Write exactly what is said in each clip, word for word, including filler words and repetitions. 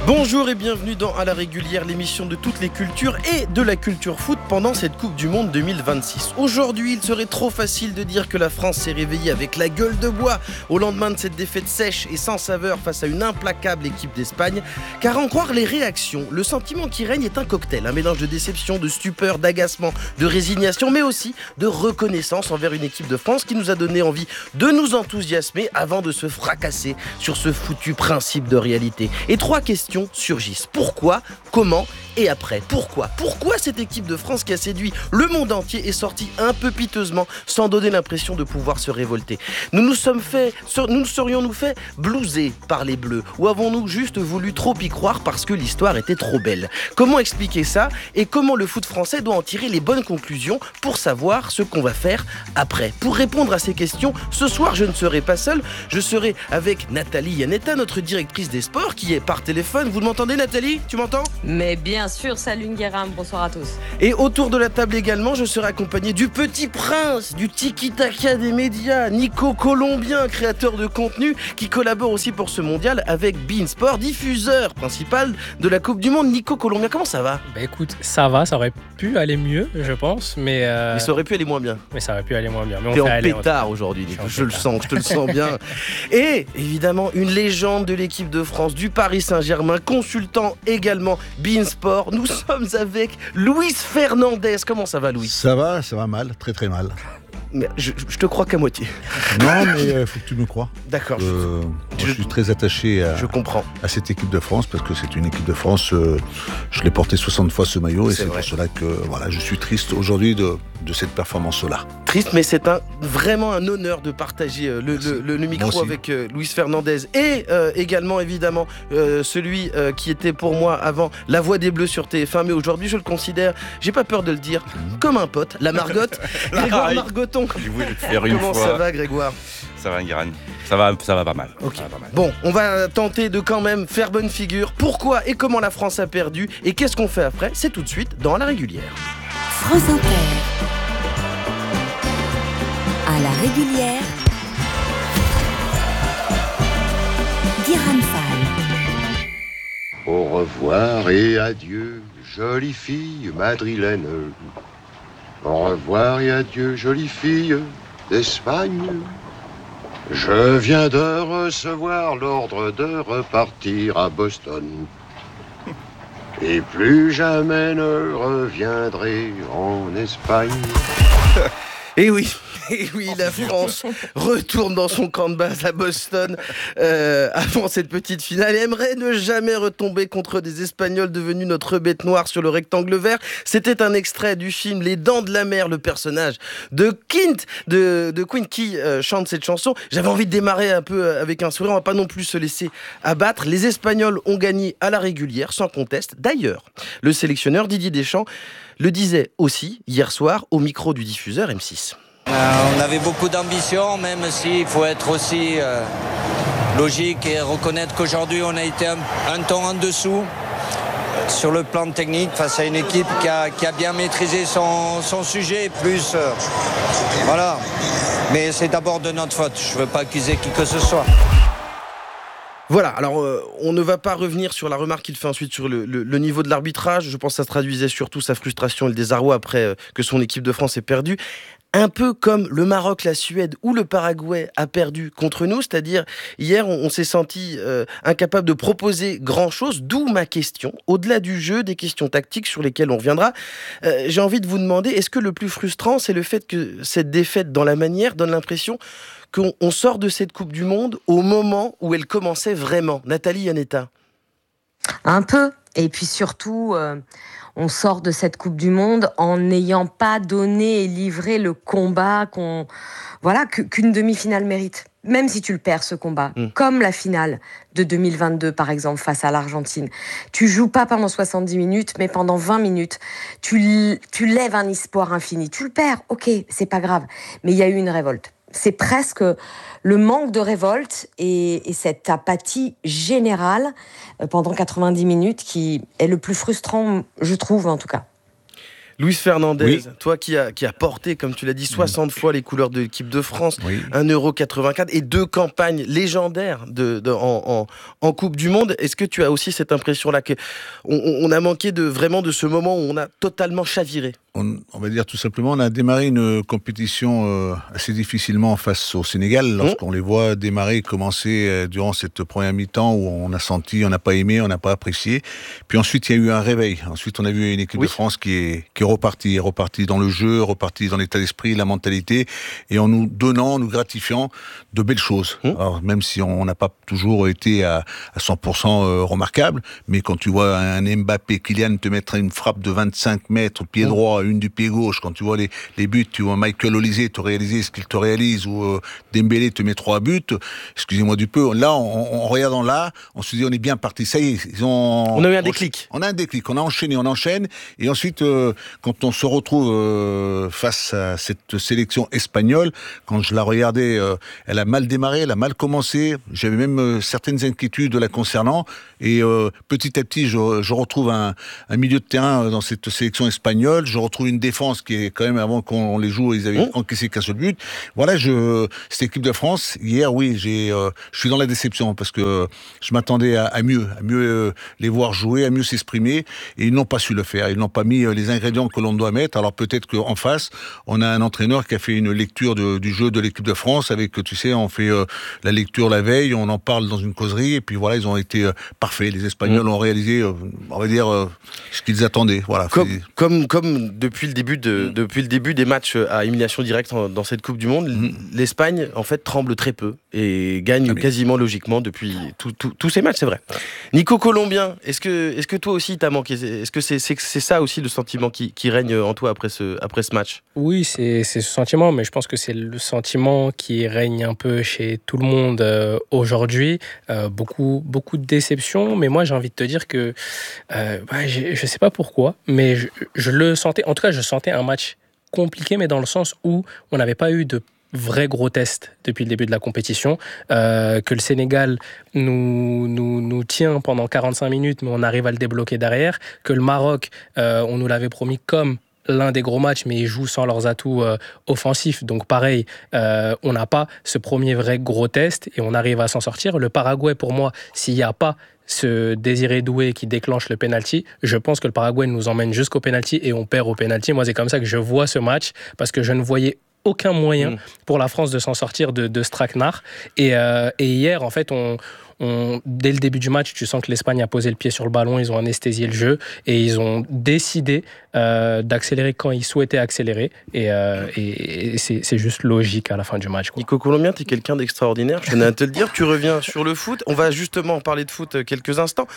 Bonjour et bienvenue dans À la régulière, l'émission de toutes les cultures et de la culture foot pendant cette Coupe du Monde deux mille vingt-six. Aujourd'hui, il serait trop facile de dire que la France s'est réveillée avec la gueule de bois au lendemain de cette défaite sèche et sans saveur face à une implacable équipe d'Espagne. Car à en croire les réactions, le sentiment qui règne est un cocktail, un mélange de déception, de stupeur, d'agacement, de résignation, mais aussi de reconnaissance envers une équipe de France qui nous a donné envie de nous enthousiasmer avant de se fracasser sur ce foutu principe de réalité. Et trois questions surgissent. Pourquoi, comment et après? Pourquoi Pourquoi cette équipe de France qui a séduit le monde entier est sortie un peu piteusement sans donner l'impression de pouvoir se révolter? Nous nous sommes fait, nous nous serions-nous fait blouser par les Bleus ou avons-nous juste voulu trop y croire parce que l'histoire était trop belle? Comment expliquer ça et comment le foot français doit en tirer les bonnes conclusions pour savoir ce qu'on va faire après? Pour répondre à ces questions, ce soir je ne serai pas seul, je serai avec Nathalie Iannetta, notre directrice des sports qui est par téléphone. Vous m'entendez Nathalie? Tu m'entends? Mais bien sûr, salut Ngueram, bonsoir à tous. Et autour de la table également, je serai accompagné du petit prince, du tiki-taka des médias, Nico Colombien, créateur de contenu, qui collabore aussi pour ce mondial avec beIN Sport, diffuseur principal de la Coupe du Monde. Nico Colombien, comment ça va? Bah écoute, ça va, ça aurait pu aller mieux, je pense, mais... Euh... Mais ça aurait pu aller moins bien. Mais ça aurait pu aller moins bien. Mais T'es on en fait pétard aller, aujourd'hui, Nico, je, je le sens, je te le sens bien. Et évidemment, une légende de l'équipe de France, du Paris Saint-Germain, consultant également beIN Sport. Nous sommes avec Luis Fernandez. Comment ça va, Luis? Ça va, ça va mal, très très mal. Mais je, je te crois qu'à moitié. Non, mais il euh, faut que tu me crois. D'accord. Euh, je, je suis très attaché à, je comprends. à cette équipe de France parce que c'est une équipe de France. Euh, je l'ai porté soixante fois ce maillot et c'est, c'est pour cela que voilà, je suis triste aujourd'hui de, de cette performance-là. Triste, mais c'est un, vraiment un honneur de partager le, le, le, le micro avec euh, Luis Fernandez et euh, également évidemment euh, celui euh, qui était pour moi avant la voix des Bleus sur T F un, mais aujourd'hui je le considère, j'ai pas peur de le dire, mmh. comme un pote, la Margotte, Grégoire Margoton. Je voulais le faire une Comment fois. ça va, Grégoire? Ça va, Ngueram. Ça va, ça va pas mal. Okay. Va pas mal. Bon, on va tenter de quand même faire bonne figure. Pourquoi et comment la France a perdu et qu'est-ce qu'on fait après? C'est tout de suite dans la régulière. France Inter. À la régulière. Ngueram Fall. Au revoir et adieu, jolie fille madrilène. Au revoir et adieu, jolie fille d'Espagne. Je viens de recevoir l'ordre de repartir à Boston. Et plus jamais ne reviendrai en Espagne. Et oui, et oui, la France retourne dans son camp de base à Boston euh, avant cette petite finale. Elle aimerait ne jamais retomber contre des Espagnols devenus notre bête noire sur le rectangle vert. C'était un extrait du film Les Dents de la Mer, le personnage de Quint, de, de Queen qui euh, chante cette chanson. J'avais envie de démarrer un peu avec un sourire, on va pas non plus se laisser abattre. Les Espagnols ont gagné à la régulière, sans conteste. D'ailleurs, le sélectionneur Didier Deschamps le disait aussi hier soir au micro du diffuseur M six. Euh, on avait beaucoup d'ambition, même s'il faut être aussi euh, logique et reconnaître qu'aujourd'hui on a été un, un ton en dessous sur le plan technique face à une équipe qui a, qui a bien maîtrisé son, son sujet, plus euh, voilà. Mais c'est d'abord de notre faute, je ne veux pas accuser qui que ce soit. Voilà, alors euh, on ne va pas revenir sur la remarque qu'il fait ensuite sur le, le, le niveau de l'arbitrage. Je pense que ça se traduisait surtout sa frustration et le désarroi après euh, que son équipe de France ait perdu. Un peu comme le Maroc, la Suède ou le Paraguay a perdu contre nous, c'est-à-dire hier on, on s'est senti euh, incapable de proposer grand-chose, d'où ma question. Au-delà du jeu, des questions tactiques sur lesquelles on reviendra, euh, j'ai envie de vous demander, est-ce que le plus frustrant, c'est le fait que cette défaite dans la manière donne l'impression qu'on on sort de cette Coupe du Monde au moment où elle commençait vraiment? Nathalie Iannetta. Un peu, et puis surtout... Euh... On sort de cette Coupe du Monde en n'ayant pas donné et livré le combat qu'on, voilà, qu'une demi-finale mérite. Même si tu le perds, ce combat. Mmh. Comme la finale de deux mille vingt-deux, par exemple, face à l'Argentine. Tu joues pas pendant soixante-dix minutes, mais pendant vingt minutes. Tu, tu lèves un espoir infini. Tu le perds, ok, c'est pas grave. Mais il y a eu une révolte. C'est presque le manque de révolte et, et cette apathie générale pendant quatre-vingt-dix minutes qui est le plus frustrant, je trouve en tout cas. Luis Fernandez, Oui. toi qui as qui a porté, comme tu l'as dit, soixante fois les couleurs de l'équipe de France, Oui. un euro quatre-vingt-quatre et deux campagnes légendaires de, de, en, en, en Coupe du Monde. Est-ce que tu as aussi cette impression-là qu'on on a manqué de, vraiment de ce moment où on a totalement chaviré? On, on va dire tout simplement, on a démarré une compétition euh, assez difficilement face au Sénégal, lorsqu'on mmh. les voit démarrer, commencer euh, durant cette première mi-temps où on a senti, on n'a pas aimé, on n'a pas apprécié. Puis ensuite, il y a eu un réveil. Ensuite, on a vu une équipe oui. de France qui est, qui est repartie, repartie dans le jeu, repartie dans l'état d'esprit, la mentalité, et en nous donnant, en nous gratifiant de belles choses. Mmh. Alors, même si on n'a pas toujours été à, à cent pour cent euh, remarquable, mais quand tu vois un Mbappé, Kylian te mettre une frappe de vingt-cinq mètres, pied mmh. droit, une du pied gauche, quand tu vois les, les buts, tu vois Michael Olise te réaliser ce qu'il te réalise, ou euh, Dembélé te met trois buts, excusez-moi du peu, là, en regardant là, on se dit on est bien parti, ça y est, ils ont... On a eu un déclic. On, on a un déclic, on a enchaîné, on enchaîne, et ensuite, euh, quand on se retrouve euh, face à cette sélection espagnole, quand je la regardais, euh, elle a mal démarré, elle a mal commencé, j'avais même euh, certaines inquiétudes la concernant, et euh, petit à petit, je, je retrouve un, un milieu de terrain dans cette sélection espagnole, je retrouve une défense qui est quand même, avant qu'on les joue, ils avaient mmh. encaissé qu'un seul but. Voilà, je, cette équipe de France, hier, oui, j'ai, euh, je suis dans la déception, parce que je m'attendais à, à mieux, à mieux euh, les voir jouer, à mieux s'exprimer, et ils n'ont pas su le faire, ils n'ont pas mis euh, les ingrédients que l'on doit mettre. Alors peut-être qu'en face, on a un entraîneur qui a fait une lecture de, du jeu de l'équipe de France, avec, tu sais, on fait euh, la lecture la veille, on en parle dans une causerie, et puis voilà, ils ont été euh, parfaits. Les Espagnols mmh. ont réalisé, euh, on va dire, euh, ce qu'ils attendaient. Voilà. Comme, comme, comme depuis le début de, mmh. depuis le début des matchs à élimination directe en, dans cette Coupe du Monde, mmh. l'Espagne, en fait, tremble très peu et gagne ah, quasiment logiquement depuis tous tout, tout ces matchs, c'est vrai. Nico Colombien, est-ce que, est-ce que toi aussi t'as manqué? Est-ce que c'est, c'est, c'est ça aussi le sentiment qui, qui règne en toi après ce, après ce match? Oui, c'est, c'est ce sentiment, mais je pense que c'est le sentiment qui règne un peu chez tout le monde euh, aujourd'hui. Euh, beaucoup, beaucoup de déception, mais moi j'ai envie de te dire que euh, bah, je ne sais pas pourquoi, mais je, je le sentais, en tout cas je sentais un match compliqué, mais dans le sens où on n'avait pas eu de vrai gros test depuis le début de la compétition, euh, que le Sénégal nous, nous, nous tient pendant quarante-cinq minutes, mais on arrive à le débloquer derrière, que le Maroc, euh, on nous l'avait promis comme l'un des gros matchs, mais ils jouent sans leurs atouts euh, offensifs. Donc pareil, euh, on n'a pas ce premier vrai gros test et on arrive à s'en sortir. Le Paraguay, pour moi, s'il n'y a pas ce Désiré Doué qui déclenche le penalty, je pense que le Paraguay nous emmène jusqu'au penalty et on perd au penalty. Moi, c'est comme ça que je vois ce match, parce que je ne voyais aucun moyen mmh. pour la France de s'en sortir de, de ce traquenard. Et, euh, et hier, en fait, on, on, dès le début du match, tu sens que l'Espagne a posé le pied sur le ballon, ils ont anesthésié le jeu et ils ont décidé euh, d'accélérer quand ils souhaitaient accélérer. Et, euh, et, et c'est, c'est juste logique à la fin du match, quoi. Nico Colombien, tu es quelqu'un d'extraordinaire, je tenais à te le dire. Tu reviens sur le foot. On va justement parler de foot quelques instants.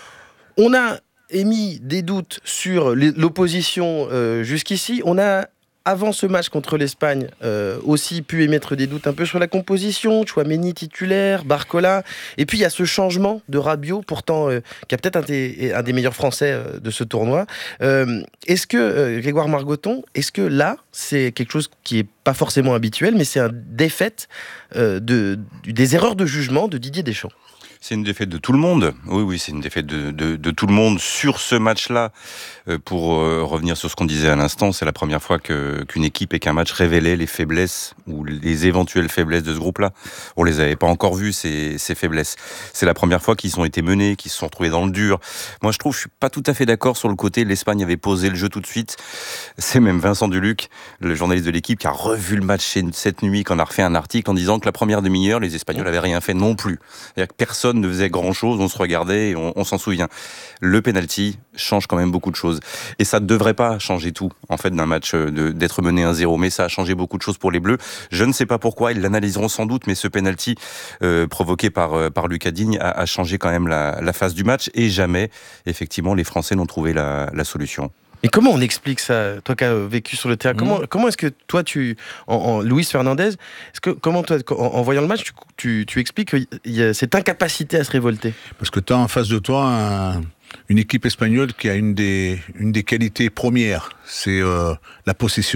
On a émis des doutes sur l'opposition euh, jusqu'ici. On a, avant ce match contre l'Espagne, euh, aussi pu émettre des doutes un peu sur la composition. Tchouaméni titulaire, Barcola. Et puis il y a ce changement de Rabiot, pourtant euh, qui a peut-être un des, un des meilleurs Français euh, de ce tournoi. Euh, est-ce que, euh, Grégoire Margoton, est-ce que là, c'est quelque chose qui n'est pas forcément habituel, mais c'est un défaite euh, de, des erreurs de jugement de Didier Deschamps? C'est une défaite de tout le monde. Oui, oui, c'est une défaite de, de, de tout le monde sur ce match-là. Euh, pour euh, revenir sur ce qu'on disait à l'instant, c'est la première fois que, qu'une équipe et qu'un match révélait les faiblesses ou les éventuelles faiblesses de ce groupe-là. On les avait pas encore vues, ces, ces faiblesses. C'est la première fois qu'ils ont été menés, qu'ils se sont retrouvés dans le dur. Moi, je trouve, je suis pas tout à fait d'accord sur le côté l'Espagne avait posé le jeu tout de suite. C'est même Vincent Duluc, le journaliste de l'équipe, qui a revu le match cette nuit, qui en a refait un article en disant que la première demi-heure, les Espagnols avaient rien fait non plus. C'est-à-dire que personne ne faisait grand-chose, on se regardait et on, on s'en souvient. Le penalty change quand même beaucoup de choses. Et ça ne devrait pas changer tout, en fait, d'un match de, d'être mené un zéro, mais ça a changé beaucoup de choses pour les Bleus. Je ne sais pas pourquoi, ils l'analyseront sans doute, mais ce penalty euh, provoqué par, euh, par Lucas Digne a, a changé quand même la, la phase du match, et jamais, effectivement, les Français n'ont trouvé la, la solution. Et comment on explique ça, toi qui as vécu sur le terrain? Comment, mmh. comment est-ce que toi, tu, en, en Luis Fernandez, est-ce que, comment toi, en, en voyant le match, tu, tu, tu expliques qu'il y a cette incapacité à se révolter? Parce que tu as en face de toi un, une équipe espagnole qui a une des, une des qualités premières, c'est euh, la possession.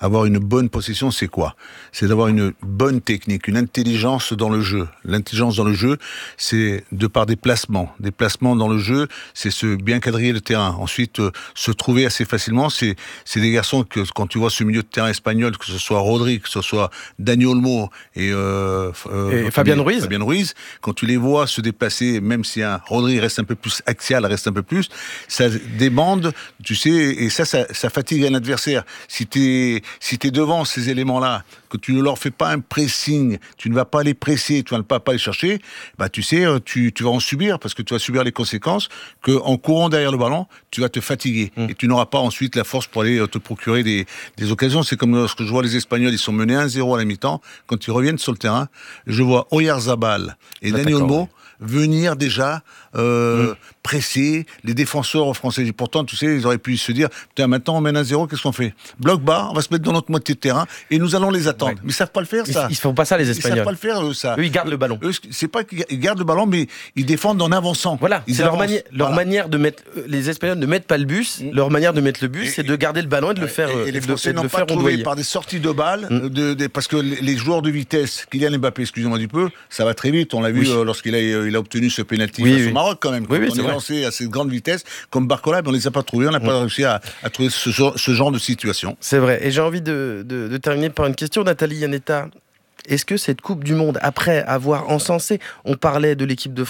avoir une bonne possession, c'est quoi? C'est d'avoir une bonne technique, une intelligence dans le jeu. L'intelligence dans le jeu, c'est de par des placements. Des placements dans le jeu, c'est se bien quadriller le terrain. Ensuite, euh, se trouver assez facilement. C'est, c'est des garçons que, quand tu vois ce milieu de terrain espagnol, que ce soit Rodri, que ce soit Dani Olmo et, euh, euh, et Fabien Ruiz. Fabien Ruiz, quand tu les vois se déplacer, même si un Rodri reste un peu plus axial, reste un peu plus, ça débande, tu sais, et ça, ça, ça fatigue un adversaire. Si t'es, si t'es devant ces éléments-là, que tu ne leur fais pas un pressing, tu ne vas pas les presser, tu ne vas pas, pas les chercher, bah tu sais, tu, tu vas en subir, parce que tu vas subir les conséquences, qu'en courant derrière le ballon, tu vas te fatiguer. Mmh. Et tu n'auras pas ensuite la force pour aller te procurer des, des occasions. C'est comme lorsque je vois les Espagnols, ils sont menés un zéro à la mi-temps, quand ils reviennent sur le terrain, je vois Oyarzabal et Dani Olmo venir déjà euh, mmh. presser les défenseurs français. Et pourtant, tu sais, ils auraient pu se dire, putain, maintenant on mène un zéro, qu'est-ce qu'on fait? Bloc bas, on va se mettre dans notre moitié de terrain et nous allons les attendre. Ouais. Mais ils savent pas le faire, ça. Ils, ils font pas ça, les Espagnols. Ils savent pas le faire, eux, ça. Eux, ils gardent le ballon. Eux, c'est pas qu'ils gardent le ballon, mais ils défendent en avançant. Voilà, ils c'est leur, mani- leur voilà. manière de mettre. Les Espagnols ne mettent pas le bus. Mmh. Leur manière de mettre le bus, et, c'est de garder le ballon et de le faire. Et, et les Français de, n'ont de pas trouvé par des sorties de balles, mmh. de, de, parce que les joueurs de vitesse, Kylian Mbappé, excusez-moi du peu, ça va très vite. On l'a vu oui. euh, lorsqu'il a, il a obtenu ce pénalty oui, face oui. au Maroc, quand même. Quand oui, oui, on est, est lancé à cette grande vitesse, comme Barcola, on ne les a pas trouvés, on n'a mmh. pas réussi à, à trouver ce genre, ce genre de situation. C'est vrai. Et j'ai envie de, de, de terminer par une question, Nathalie Yanetta. Est-ce que cette Coupe du Monde, après avoir encensé, on parlait de l'équipe de France,